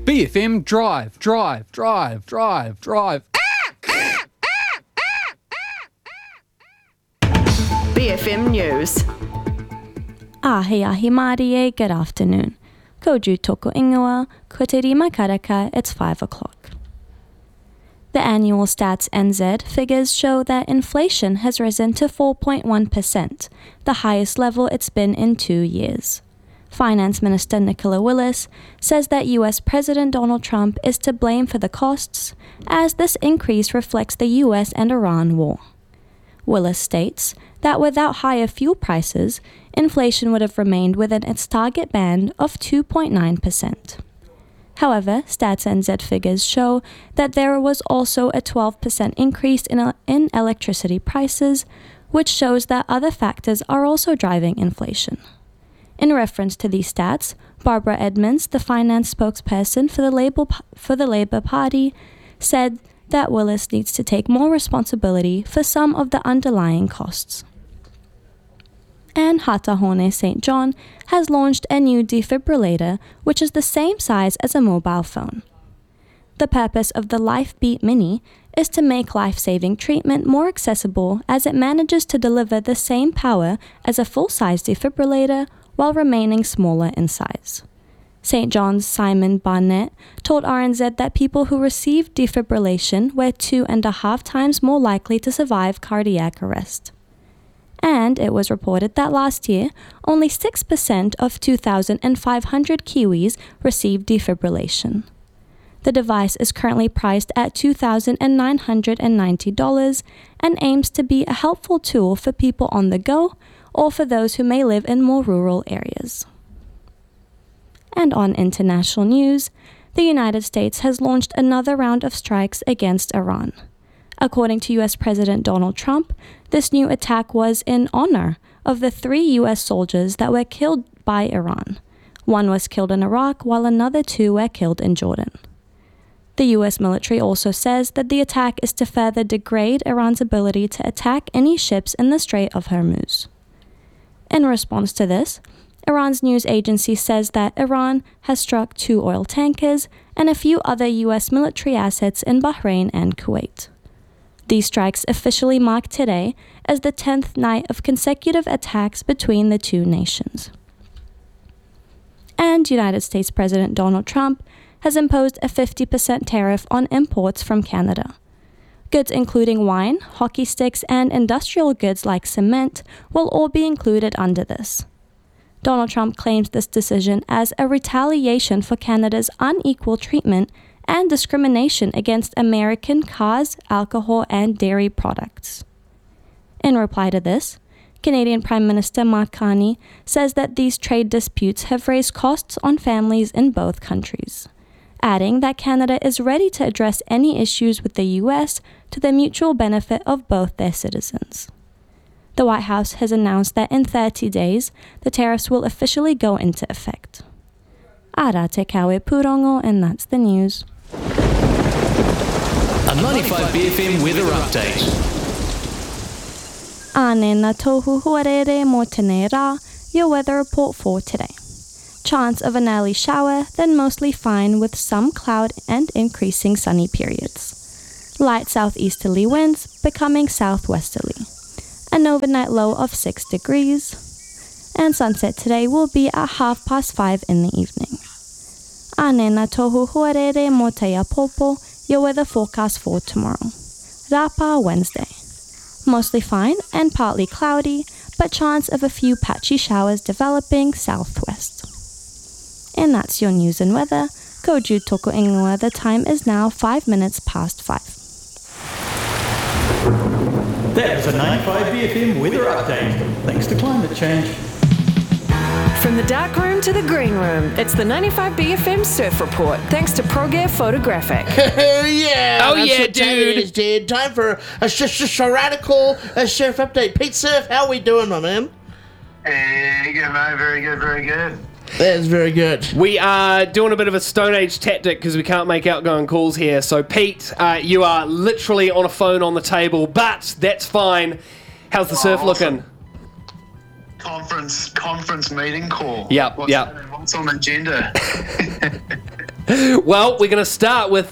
BFM Drive, Drive, Drive, Drive, Drive. BFM News. Ahi Marie, good afternoon. Koju toko ingoa, ko te rima karaka, it's 5 o'clock. The annual Stats NZ figures show that inflation has risen to 4.1%, the highest level it's been in 2 years. Finance Minister Nicola Willis says that US President Donald Trump is to blame for the costs, as this increase reflects the US and Iran war. Willis states that without higher fuel prices, inflation would have remained within its target band of 2.9%. However, Stats NZ figures show that there was also a 12% increase in electricity prices, which shows that other factors are also driving inflation. In reference to these stats, Barbara Edmonds, the finance spokesperson for the Labour Party, said that Willis needs to take more responsibility for some of the underlying costs. And Hatahone St. John has launched a new defibrillator, which is the same size as a mobile phone. The purpose of the LifeBeat Mini is to make life-saving treatment more accessible, as it manages to deliver the same power as a full-size defibrillator while remaining smaller in size. St. John's Simon Barnett told RNZ that people who received defibrillation were 2.5 times more likely to survive cardiac arrest. And it was reported that last year, only 6% of 2,500 Kiwis received defibrillation. The device is currently priced at $2,990 and aims to be a helpful tool for people on the go or for those who may live in more rural areas. And on international news, the United States has launched another round of strikes against Iran. According to US President Donald Trump, this new attack was in honor of the 3 US soldiers that were killed by Iran. One was killed in Iraq, while another 2 were killed in Jordan. The US military also says that the attack is to further degrade Iran's ability to attack any ships in the Strait of Hormuz. In response to this, Iran's news agency says that Iran has struck 2 oil tankers and a few other US military assets in Bahrain and Kuwait. These strikes officially mark today as the 10th night of consecutive attacks between the two nations. And United States President Donald Trump has imposed a 50% tariff on imports from Canada. Goods including wine, hockey sticks, and industrial goods like cement will all be included under this. Donald Trump claims this decision as a retaliation for Canada's unequal treatment and discrimination against American cars, alcohol, and dairy products. In reply to this, Canadian Prime Minister Mark Carney says that these trade disputes have raised costs on families in both countries, adding that Canada is ready to address any issues with the US to the mutual benefit of both their citizens. The White House has announced that in 30 days, the tariffs will officially go into effect. Ara te kawe purongo, and that's the news. A 95 BFM weather update. Ane na tohu huarere mo tēnei rā, your weather report for today. Chance of an early shower, then mostly fine with some cloud and increasing sunny periods. Light southeasterly winds becoming southwesterly. An overnight low of 6 degrees. And sunset today will be at 5:30 in the evening. Ane na tohu huarere mo te apopo, your weather forecast for tomorrow. Rapa Wednesday. Mostly fine and partly cloudy, but chance of a few patchy showers developing southwest. And that's your news and weather. Koju toko ingoa, the time is now 5 minutes past 5. That was a 95 BFM weather update. Thanks to climate change. From the dark room to the green room, it's the 95 BFM Surf Report, thanks to ProGear Photographic. Yeah! Oh, that's yeah, what time it is, dude. Time for a radical surf update. Pete Surf, how we doing, my man? Hey, good, mate. Very good, very good. That's very good. We are doing a bit of a Stone Age tactic because we can't make outgoing calls here. So, Pete, you are literally on a phone on the table, but that's fine. How's the surf looking? Conference meeting call. Yep. What's on the agenda? Well, we're going to start with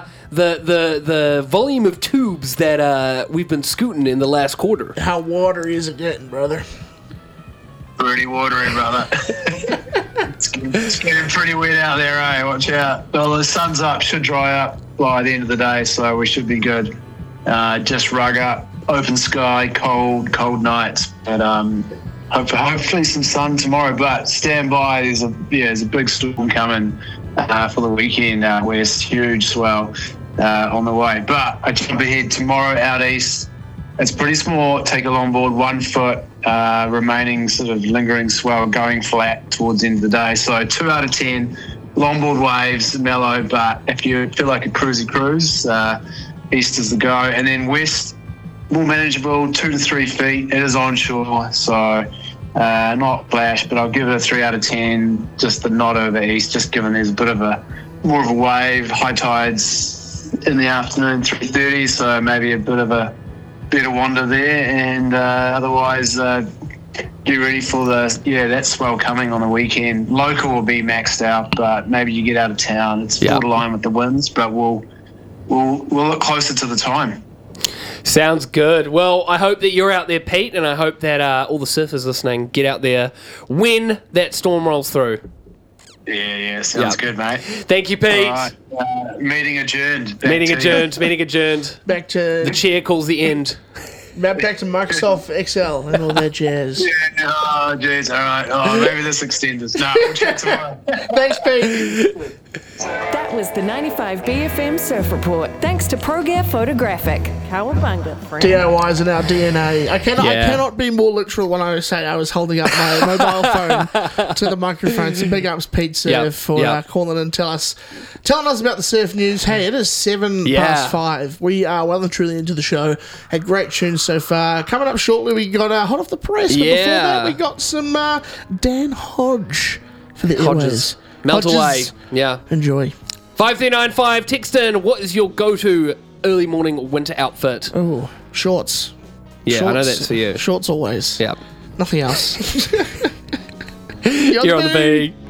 the volume of tubes that we've been scooting in the last quarter. How watery is it getting, brother? Pretty watery, brother. It's getting pretty wet out there, eh? Watch out. Well, the sun's up, should dry up by the end of the day, so we should be good. Just rug up, open sky, cold nights, but hopefully some sun tomorrow. But stand by, there's a big storm coming for the weekend. West, huge swell on the way. But I jump ahead tomorrow out east. It's pretty small. Take a longboard, 1 foot, remaining sort of lingering swell going flat towards the end of the day. So 2 out of 10, longboard waves, mellow, but if you feel like a cruise, east is the go. And then west, more manageable, 2 to 3 feet. It is onshore, so not flash, but I'll give it a 3 out of 10. Just the nod over east, just given there's a bit of more of a wave, high tides in the afternoon, 3:30, so maybe a bit of a better wander there, and otherwise get ready for that swell coming on the weekend. Local will be maxed out, but maybe you get out of town. It's borderline with the winds, but we'll look closer to the time. Sounds good. Well, I hope that you're out there, Pete, and I hope that all the surfers listening get out there when that storm rolls through. Yeah, sounds good, mate. Thank you, Pete. All right. Meeting adjourned. Meeting adjourned. Back to The chair calls the end. back to Microsoft Excel and all that jazz. Yeah, oh, jeez, all right. Oh, maybe this extends. No, we'll chat tomorrow. Thanks, Pete. That was the 95BFM Surf Report. Thanks to ProGear Photographic. Cowabunga, friend. DIY is in our DNA. I cannot be more literal when I say I was holding up my mobile phone to the microphone. So big ups, Pete Surf, for calling in and telling us about the surf news. Hey, it is 5:07. We are well and truly into the show. Had great tunes so far. Coming up shortly, we got Hot Off the Press. But before that, we got some Dan Hodge for the airways. Melt away. Yeah. Enjoy. 5395, text in. What is your go-to early morning winter outfit? Oh, shorts. Yeah, shorts. I know that's for you. Shorts always. Yeah. Nothing else. You're on the beat.